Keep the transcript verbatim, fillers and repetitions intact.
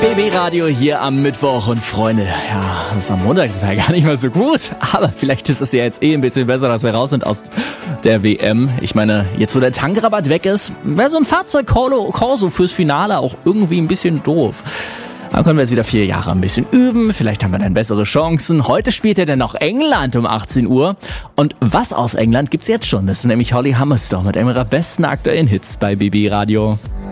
B B-Radio hier am Mittwoch und Freunde, ja, das ist am Montag, das war ja gar nicht mal so gut, aber vielleicht ist es ja jetzt eh ein bisschen besser, dass wir raus sind aus der W M. Ich meine, jetzt wo der Tankrabatt weg ist, wäre so ein Fahrzeug Corso fürs Finale auch irgendwie ein bisschen doof. Dann können wir jetzt wieder vier Jahre ein bisschen üben, vielleicht haben wir dann bessere Chancen. Heute spielt ja dann noch England um achtzehn Uhr und was aus England gibt's jetzt schon, das ist nämlich Holly Humberstone mit einem ihrer besten aktuellen Hits bei B B-Radio.